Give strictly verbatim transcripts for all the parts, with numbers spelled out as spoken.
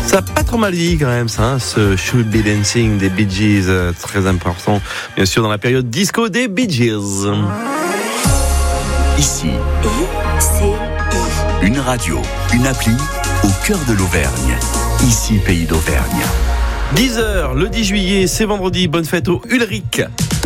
Ça n'a pas trop mal dit quand même, ça, hein, ce Should Be Dancing des Bee Gees, euh, très important, bien sûr, dans la période disco des Bee Gees. Ici, I C I. une radio, une appli au cœur de l'Auvergne. Ici, Pays d'Auvergne. dix heures, le dix juillet, c'est vendredi, bonne fête au Ulrich.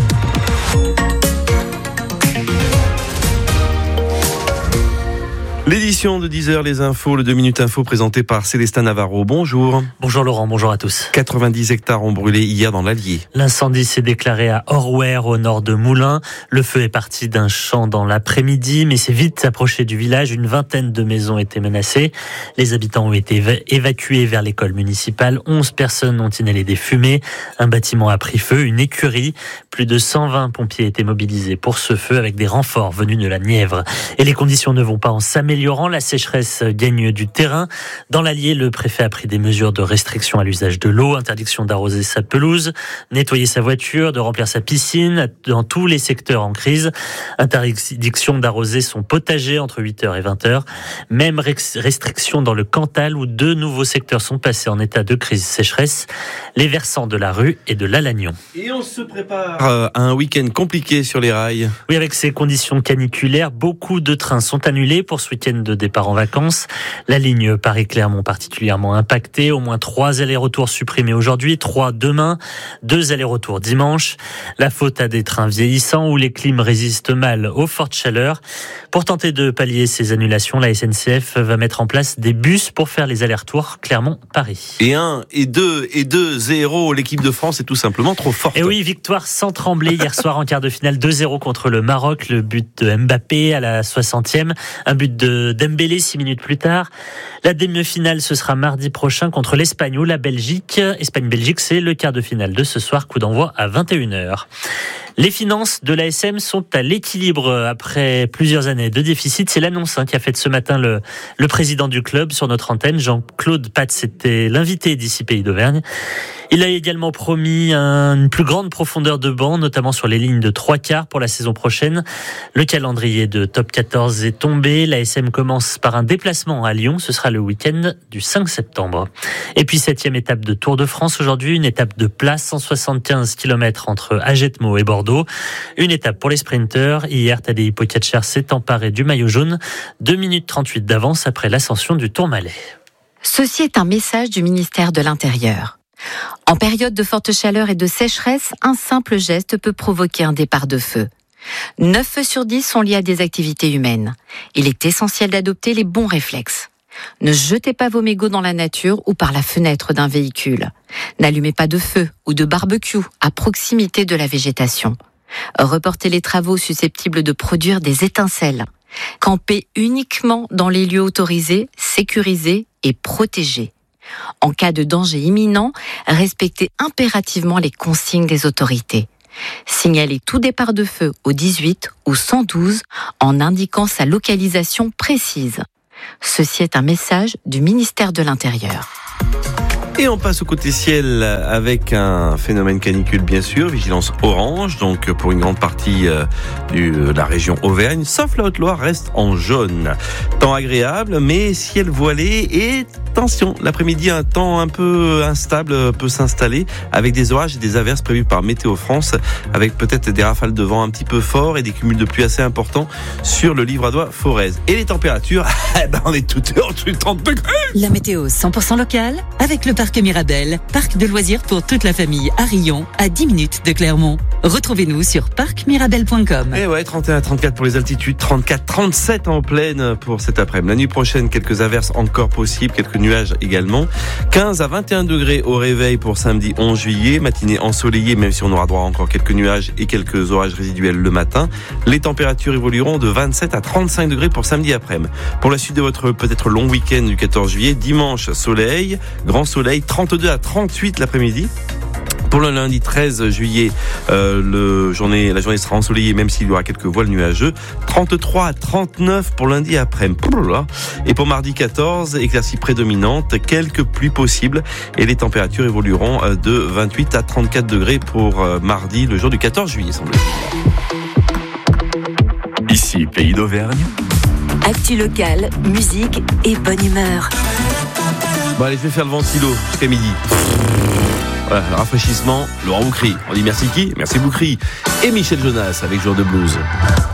L'édition de dix heures, les infos, le deux minutes info présenté par Célestin Navarro. Bonjour. Bonjour Laurent, bonjour à tous. quatre-vingt-dix hectares ont brûlé hier dans l'Allier. L'incendie s'est déclaré à Orware, au nord de Moulins. Le feu est parti d'un champ dans l'après-midi, mais s'est vite approché du village. Une vingtaine de maisons étaient menacées. Les habitants ont été éva- évacués vers l'école municipale. onze personnes ont inhalé des fumées. Un bâtiment a pris feu, une écurie. Plus de cent vingt pompiers étaient mobilisés pour ce feu avec des renforts venus de la Nièvre. Et les conditions ne vont pas en s'améliorer. La sécheresse gagne du terrain. Dans l'Allier, le préfet a pris des mesures de restriction à l'usage de l'eau, interdiction d'arroser sa pelouse, nettoyer sa voiture, de remplir sa piscine dans tous les secteurs en crise. Interdiction d'arroser son potager entre huit heures et vingt heures. Même restriction dans le Cantal où deux nouveaux secteurs sont passés en état de crise sécheresse, les versants de la Rue et de l'Alagnon. Et on se prépare à un week-end compliqué sur les rails. Oui, avec ces conditions caniculaires, beaucoup de trains sont annulés pour ce week-end de départ en vacances. La ligne Paris-Clermont particulièrement impactée. Au moins trois allers-retours supprimés aujourd'hui, trois demain, deux allers-retours dimanche. La faute à des trains vieillissants où les clims résistent mal aux fortes chaleurs. Pour tenter de pallier ces annulations, la S N C F va mettre en place des bus pour faire les allers-retours Clermont-Paris. Et un, et deux, et deux, zéro, l'équipe de France est tout simplement trop forte. Et oui, victoire sans trembler hier soir en quart de finale, deux zéro contre le Maroc. Le but de Mbappé à la soixantième, un but de Dembélé six minutes plus tard. La demi-finale, ce sera mardi prochain contre l'Espagne ou la Belgique. Espagne-Belgique, c'est le quart de finale de ce soir, coup d'envoi à vingt et une heures. Les finances de l'A S M sont à l'équilibre après plusieurs années de déficit. C'est l'annonce hein, qu'a faite ce matin le, le président du club sur notre antenne. Jean-Claude Patz était l'invité d'ici Pays d'Auvergne. Il a également promis une plus grande profondeur de banc, notamment sur les lignes de trois quarts pour la saison prochaine. Le calendrier de top quatorze est tombé. L'A S M commence par un déplacement à Lyon. Ce sera le week-end du cinq septembre. Et puis septième étape de Tour de France aujourd'hui, une étape de place, cent soixante-quinze kilomètres entre Agetmo et Bordeaux. Une étape pour les sprinteurs. Hier, Tadej Pogačar s'est emparé du maillot jaune. deux minutes trente-huit d'avance après l'ascension du Tourmalet. Ceci est un message du ministère de l'Intérieur. En période de forte chaleur et de sécheresse, un simple geste peut provoquer un départ de feu. neuf feux sur dix sont liés à des activités humaines. Il est essentiel d'adopter les bons réflexes. Ne jetez pas vos mégots dans la nature ou par la fenêtre d'un véhicule. N'allumez pas de feu ou de barbecue à proximité de la végétation. Reportez les travaux susceptibles de produire des étincelles. Campez uniquement dans les lieux autorisés, sécurisés et protégés. En cas de danger imminent, respectez impérativement les consignes des autorités. Signalez tout départ de feu au dix-huit ou cent douze en indiquant sa localisation précise. Ceci est un message du ministère de l'Intérieur. Et on passe au côté ciel avec un phénomène canicule bien sûr, vigilance orange, donc pour une grande partie de la région Auvergne, sauf la Haute-Loire reste en jaune. Temps agréable, mais ciel voilé et attention, l'après-midi un temps un peu instable peut s'installer avec des orages et des averses prévues par Météo France, avec peut-être des rafales de vent un petit peu forts et des cumuls de pluie assez importants sur le Livradois-Forez. Et les températures, eh ben on est toutes entre trente degrés. La météo cent pour cent locale avec le parc Mirabel, parc de loisirs pour toute la famille à Rion, à dix minutes de Clermont. Retrouvez-nous sur parc mirabel point com. Et ouais, trente et un à trente-quatre pour les altitudes, trente-quatre à trente-sept en pleine pour cet après-midi. La nuit prochaine, quelques averses encore possibles, quelques nuages également. quinze à vingt et un degrés au réveil pour samedi onze juillet, matinée ensoleillée, même si on aura droit à encore quelques nuages et quelques orages résiduels le matin. Les températures évolueront de vingt-sept à trente-cinq degrés pour samedi après-midi. Pour la suite de votre peut-être long week-end du quatorze juillet, dimanche soleil, grand soleil, trente-deux à trente-huit l'après-midi. Pour le lundi treize juillet, euh, le journée, la journée sera ensoleillée, même s'il y aura quelques voiles nuageux. trente-trois à trente-neuf pour lundi après-midi. Et pour mardi quatorze, éclaircies prédominantes, quelques pluies possibles. Et les températures évolueront de vingt-huit à trente-quatre degrés pour mardi, le jour du quatorze juillet, semble-t-il. Ici, Pays d'Auvergne. Actu locale, musique et bonne humeur. Bon allez, je vais faire le ventilo jusqu'à midi. Voilà, le rafraîchissement, Laurent Boukry. On dit merci qui ? Merci Boukry. Et Michel Jonas avec Jour de blues.